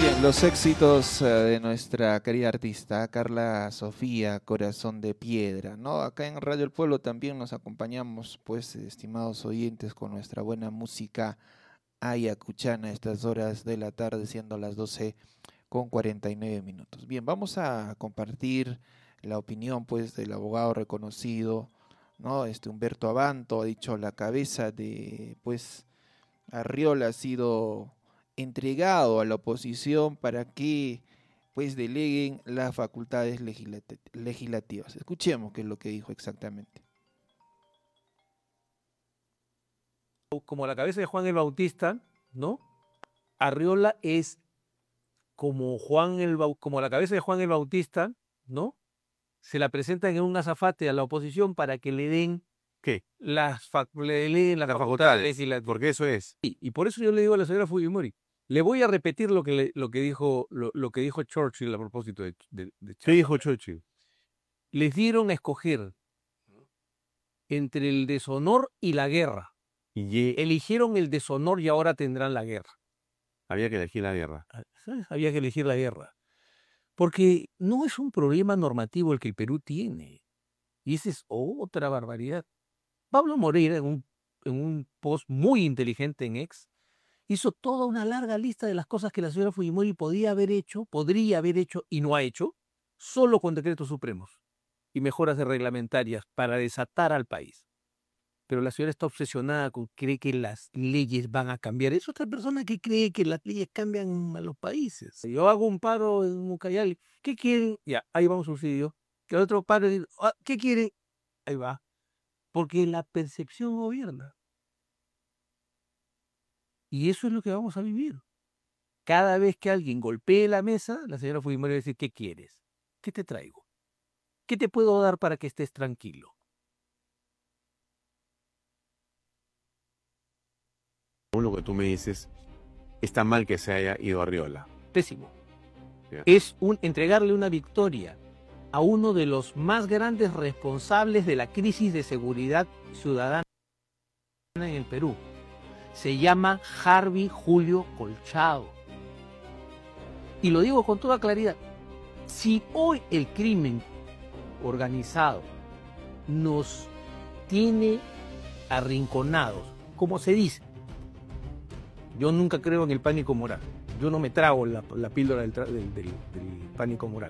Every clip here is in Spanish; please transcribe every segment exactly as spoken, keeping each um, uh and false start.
Bien, los éxitos eh, de nuestra querida artista Carla Sofía, Corazón de Piedra, ¿no? Acá en Radio El Pueblo también nos acompañamos, pues, estimados oyentes, con nuestra buena música ayacuchana a estas horas de la tarde, siendo las doce con cuarenta y nueve minutos. Bien, vamos a compartir la opinión, pues, del abogado reconocido, ¿no? Este Humberto Abanto ha dicho: la cabeza de, pues, Arriola ha sido entregado a la oposición para que, pues, deleguen las facultades legislat- legislativas. Escuchemos qué es lo que dijo exactamente. Como la cabeza de Juan el Bautista, ¿no? Arriola es como Juan el Bau- como la cabeza de Juan el Bautista, ¿no? Se la presentan en un azafate a la oposición para que le den ¿Qué? las, fac- le den las Las facultades facultades. legislativas. Porque eso es. Y, y por eso yo le digo a la señora Fujimori, le voy a repetir lo que, le- lo que, dijo, lo, lo que dijo Churchill a propósito de, de, de ¿Qué Chávez. dijo Churchill? Les dieron a escoger entre el deshonor y la guerra. Y ye- Eligieron el deshonor y ahora tendrán la guerra. había que elegir la guerra. ¿Sabes? Había que elegir la guerra. Porque no es un problema normativo el que el Perú tiene. Y esa es otra barbaridad. Pablo Moreira, en un, en un post muy inteligente en X, hizo toda una larga lista de las cosas que la señora Fujimori podía haber hecho, podría haber hecho y no ha hecho, solo con decretos supremos y mejoras reglamentarias para desatar al país. Pero la señora está obsesionada con cree que las leyes van a cambiar. Es otra persona que cree que las leyes cambian a los países. Yo hago un paro en Ucayali. ¿Qué quieren? Ya, ahí va un subsidio. Que otro paro, ah, ¿qué quieren? Ahí va. Porque la percepción gobierna. Y eso es lo que vamos a vivir. Cada vez que alguien golpee la mesa, la señora Fujimori va a decir: ¿qué quieres? ¿Qué te traigo? ¿Qué te puedo dar para que estés tranquilo? Según lo que tú me dices, está mal que se haya ido a Arriola. Pésimo. Ya. Es un, entregarle una victoria a uno de los más grandes responsables de la crisis de seguridad ciudadana en el Perú. Se llama Harvey Julio Colchado. Y lo digo con toda claridad. Si hoy el crimen organizado nos tiene arrinconados, como se dice, yo nunca creo en el pánico moral. Yo no me trago la, la píldora del, tra- del- del- del pánico moral.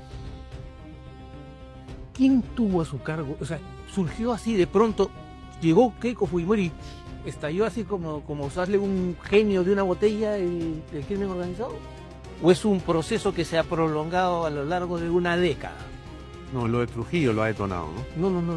¿Quién tuvo a su cargo? O sea, surgió así de pronto, llegó Keiko Fujimori, estalló así como, como usarle un genio de una botella el, el crimen organizado. ¿O es un proceso que se ha prolongado a lo largo de una década? No, lo de Trujillo lo ha detonado, ¿no? No, no, no.